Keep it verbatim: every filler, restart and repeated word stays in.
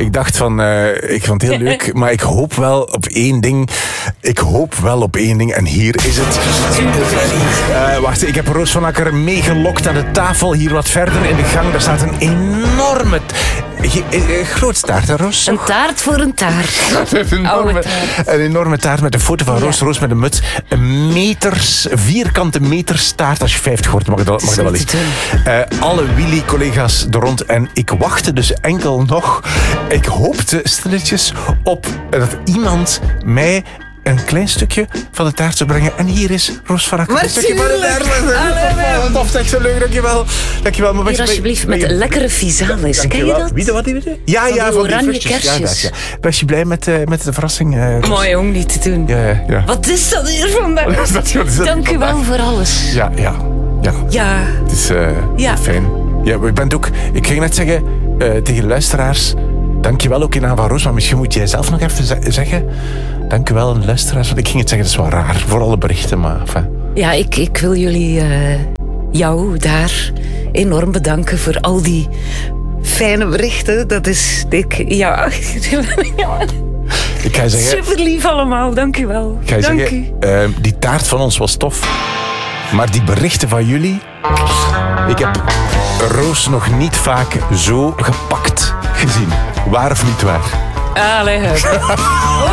Ik dacht van, uh, ik vond het heel leuk, maar ik hoop wel op één ding. Ik hoop wel op één ding en hier is het. Uh, wacht, ik heb Roos van Akker meegelokt aan de tafel, hier wat verder in de gang. Daar staat een enorme... Een groot taart, hè, Roos? Een taart voor een taart. Een enorme, een enorme taart met een foto van Roos. Ja. Roos met een muts. Een meters, vierkante meters taart. Als je vijftig wordt, mag dat, mag dat wel eens. Uh, alle Willy-collega's er rond. En ik wachtte dus enkel nog. Ik hoopte stilletjes op dat iemand mij een klein stukje van de taart zou brengen. En hier is Roos van Akker. Een stukje van de taart. Tof, zeg zo leuk. Dankjewel. Dankjewel. Maar hier alsjeblieft met lekkere visalis. Ken je dat? Wie, wat die weet Ja, ja, van die oranje kersjes. Ja, ja. Was je blij met, uh, met de verrassing? Uh, Mooi om niet te doen. Ja, ja. Wat is dat hier vandaag? Dank u wel voor alles. Ja, ja. Ja. ja. Het is uh, ja. fijn. Ja, ik ben ook... Ik ging net zeggen uh, tegen de luisteraars... Dank je wel ook in naam van Roos, maar misschien moet jij zelf nog even ze- zeggen... Dank u wel aan de luisteraars, want ik ging het zeggen, dat is wel raar. Voor alle berichten, maar... Enfin. Ja, ik, ik wil jullie... Uh, jou daar enorm bedanken voor al die fijne berichten. Dat is... Ik, ja... Ik ga zeggen... Super lief allemaal, dank u wel. Ik ga dank zeggen, uh, die taart van ons was tof. Maar die berichten van jullie... Ik heb Roos nog niet vaak zo gepakt gezien. Waar of niet waar? Allee, hup.